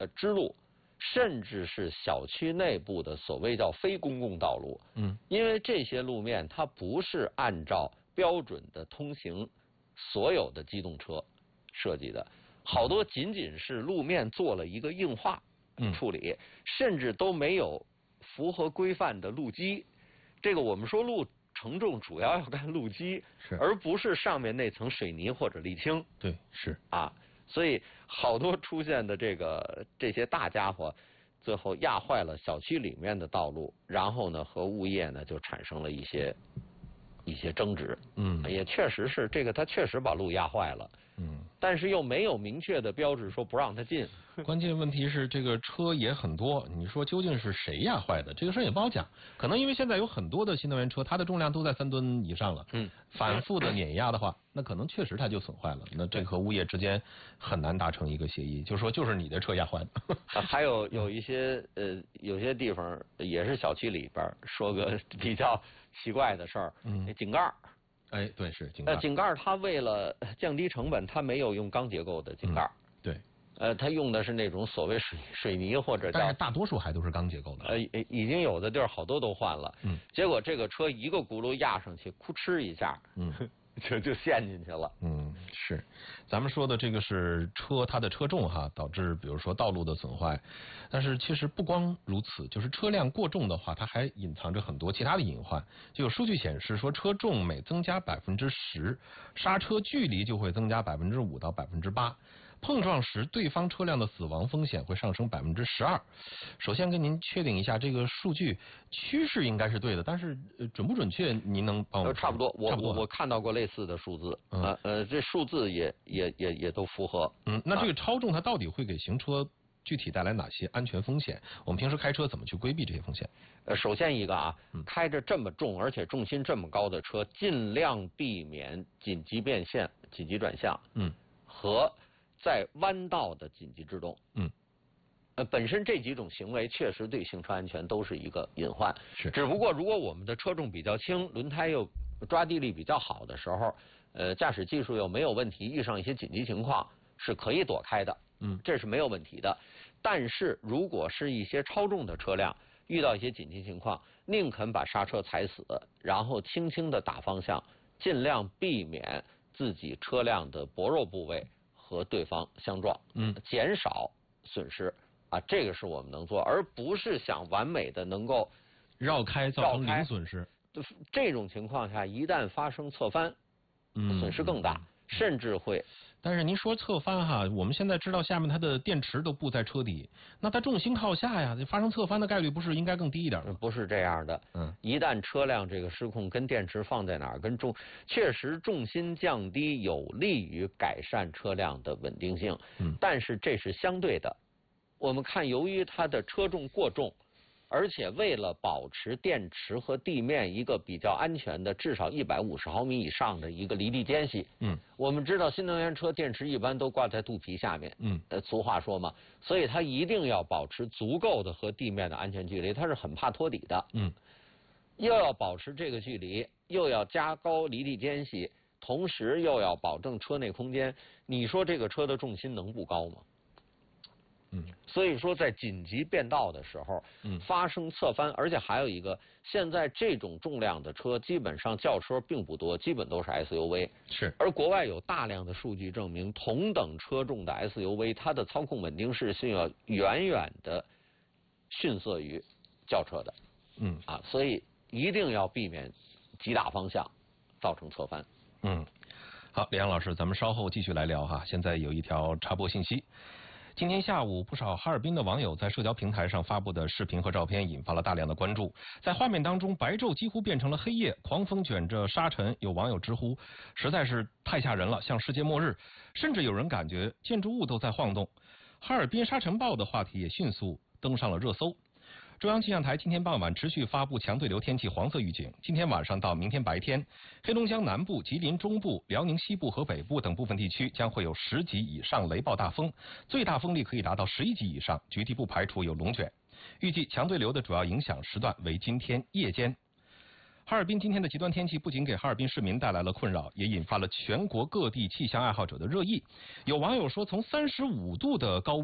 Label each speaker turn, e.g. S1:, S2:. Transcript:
S1: 支路，甚至是小区内部的所谓叫非公共道路。因为这些路面它不是按照标准的通行所有的机动车设计的，好多仅仅是路面做了一个硬化处理，甚至都没有符合规范的路基。这个我们说路承重主要要看路基，而不是上面那层水泥或者沥青。
S2: 对，是
S1: 啊，所以好多出现的这些大家伙，最后压坏了小区里面的道路，然后呢和物业呢就产生了一些争执。也确实是这个，他确实把路压坏了。但是又没有明确的标志说不让他进。
S2: 关键问题是这个车也很多，你说究竟是谁压坏的？这个事儿也不好讲。可能因为现在有很多的新能源车，它的重量都在3吨以上了。反复的碾压的话，那可能确实它就损坏了。那这和物业之间很难达成一个协议，就说就是你的车压坏的。
S1: 还有一些有些地方也是小区里边说个比较奇怪的事儿。井盖。
S2: 哎，对，是井盖。
S1: 井盖它为了降低成本，它没有用钢结构的井盖。
S2: 对。
S1: 它用的是那种所谓水泥或者
S2: 但是大多数还都是钢结构的。
S1: 已经有的地儿好多都换了。结果这个车一个轱辘压上去，哭哧一下。就陷进去了。
S2: 是，咱们说的这个是它的车重哈，导致比如说道路的损坏。但是其实不光如此，就是车辆过重的话，它还隐藏着很多其他的隐患。就有数据显示说，车重每增加10%，刹车距离就会增加5%到8%。碰撞时，对方车辆的死亡风险会上升12%。首先跟您确定一下，这个数据趋势应该是对的，但是准不准确，您能帮我？
S1: 差不多，我看到过类似的数字。这数字也都符合。
S2: 那这个超重它到底会给行车具体带来哪些安全风险？我们平时开车怎么去规避这些风险？
S1: 首先一个开着这么重而且重心这么高的车，尽量避免紧急变线、紧急转向。和在弯道的紧急制动。本身这几种行为确实对行车安全都是一个隐患。只不过如果我们的车重比较轻，轮胎又抓地力比较好的时候，驾驶技术又没有问题，遇上一些紧急情况是可以躲开的。这是没有问题的。但是如果是一些超重的车辆，遇到一些紧急情况，宁肯把刹车踩死，然后轻轻的打方向，尽量避免自己车辆的薄弱部位和对方相撞，减少损失这个是我们能做，而不是想完美的能够
S2: 绕开造成零损失。
S1: 这种情况下，一旦发生侧翻，损失更大，甚至会。
S2: 但是您说侧翻哈，我们现在知道下面它的电池都布在车底，那它重心靠下呀，发生侧翻的概率不是应该更低一点吗？
S1: 不是这样的。一旦车辆这个失控，跟电池放在哪儿，确实重心降低有利于改善车辆的稳定性。但是这是相对的。我们看，由于它的车重过重，而且为了保持电池和地面一个比较安全的至少150毫米以上的一个离地间隙。我们知道新能源车电池一般都挂在肚皮下面。俗话说嘛，所以它一定要保持足够的和地面的安全距离，它是很怕托底的。又要保持这个距离，又要加高离地间隙，同时又要保证车内空间，你说这个车的重心能不高吗？所以说在紧急变道的时候，发生侧翻，而且还有一个，现在这种重量的车基本上轿车并不多，基本都是 SUV。而国外有大量的数据证明，同等车重的 SUV， 它的操控稳定性要远远的逊色于轿车的。所以一定要避免急打方向造成侧翻。
S2: 好，李阳老师，咱们稍后继续来聊哈。现在有一条插播信息。今天下午，不少哈尔滨的网友在社交平台上发布的视频和照片引发了大量的关注。在画面当中，白昼几乎变成了黑夜，狂风卷着沙尘，有网友直呼实在是太吓人了，像世界末日，甚至有人感觉建筑物都在晃动。哈尔滨沙尘暴的话题也迅速登上了热搜。中央气象台今天傍晚持续发布强对流天气黄色预警，今天晚上到明天白天，黑龙江南部、吉林中部、辽宁西部和北部等部分地区将会有10级以上雷暴大风，最大风力可以达到11级以上，局地不排除有龙卷。预计强对流的主要影响时段为今天夜间。哈尔滨今天的极端天气不仅给哈尔滨市民带来了困扰，也引发了全国各地气象爱好者的热议。有网友说，从35度的高